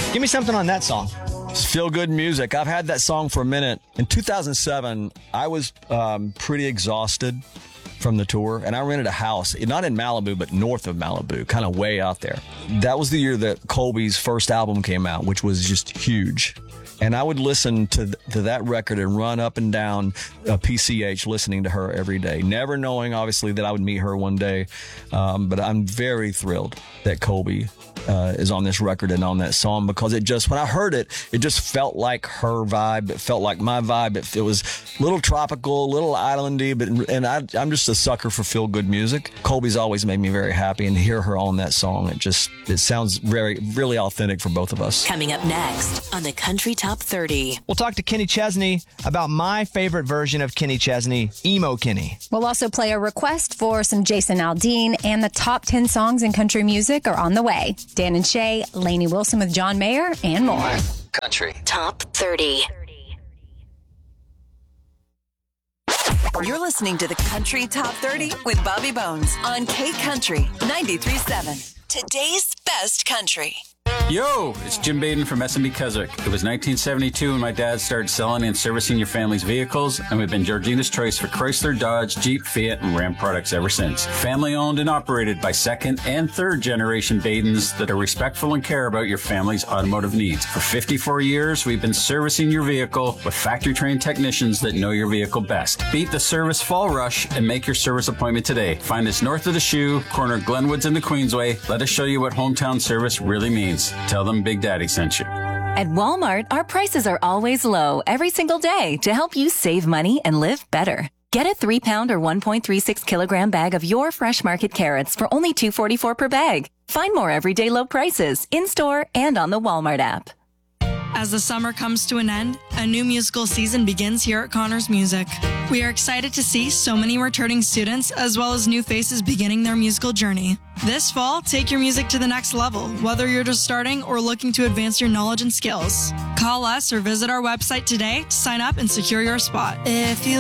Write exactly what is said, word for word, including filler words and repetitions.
Give me something on that song. It's feel-good music. I've had that song for a minute. In two thousand seven, I was um, pretty exhausted from the tour, and I rented a house, not in Malibu, but north of Malibu, kind of way out there. That was the year that Colby's first album came out, which was just huge. And I would listen to th- to that record and run up and down uh, P C H listening to her every day, never knowing, obviously, that I would meet her one day. Um, but I'm very thrilled that Colby uh, is on this record and on that song, because it just, when I heard it, it just felt like her vibe. It felt like my vibe. It, it was a little tropical, a little islandy, but and I, I'm just a sucker for feel-good music. Colby's always made me very happy, and to hear her on that song, it just, it sounds very, really authentic for both of us. Coming up next on the Country Top thirty. We'll talk to Kenny Chesney about my favorite version of Kenny Chesney, Emo Kenny. We'll also play a request for some Jason Aldean, and the top ten songs in country music are on the way. Dan and Shay, Lainey Wilson with John Mayer, and more. Country Top thirty. You're listening to the Country Top thirty with Bobby Bones on K Country ninety-three point seven. Today's best country. Yo, it's Jim Baden from S and B Keswick. It was nineteen seventy-two when my dad started selling and servicing your family's vehicles, and we've been Georgina's choice for Chrysler, Dodge, Jeep, Fiat, and Ram products ever since. Family owned and operated by second and third generation Badens that are respectful and care about your family's automotive needs. For fifty-four years, we've been servicing your vehicle with factory trained technicians that know your vehicle best. Beat the service fall rush and make your service appointment today. Find us north of the Shoe, corner Glenwoods and the Queensway. Let us show you what hometown service really means. Tell them Big Daddy sent you. At Walmart, our prices are always low every single day to help you save money and live better. Get a three pound or one point three six kilogram bag of your fresh market carrots for only two dollars and forty-four cents per bag. Find more everyday low prices in-store and on the Walmart app. As the summer comes to an end, a new musical season begins here at Connors Music. We are excited to see so many returning students as well as new faces beginning their musical journey. This fall, take your music to the next level, whether you're just starting or looking to advance your knowledge and skills. Call us or visit our website today to sign up and secure your spot. If you